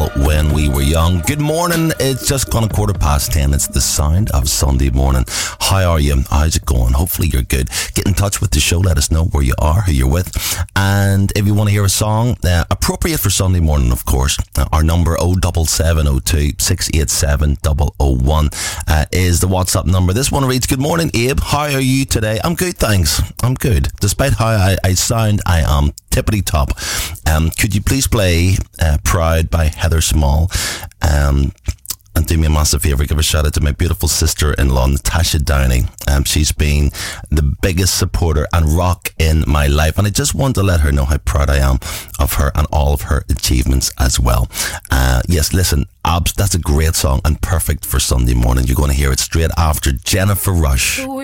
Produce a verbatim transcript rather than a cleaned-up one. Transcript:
call When We Were Young. Good morning. It's just gone a quarter past ten. It's the sound of Sunday morning. How are you? How's it going? Hopefully you're good. Get in touch with the show. Let us know where you are, who you're with. And if you want to hear a song, uh, appropriate for Sunday morning, of course, uh, our number oh seven seven oh two, six eight seven, oh oh one uh, is the WhatsApp number. This one reads, good morning, Abe. How are you today? I'm good, thanks. I'm good. Despite how I, I sound, I am tippity top. Um, could you please play uh, Proud by Heather Small? Um, and do me a massive favour, give a shout out to my beautiful sister-in-law, Natasha Downey. Um, she's been the biggest supporter and rock in my life, and I just want to let her know how proud I am of her and all of her achievements as well. Uh, yes, listen, abs, that's a great song and perfect for Sunday morning. You're going to hear it straight after Jennifer Rush.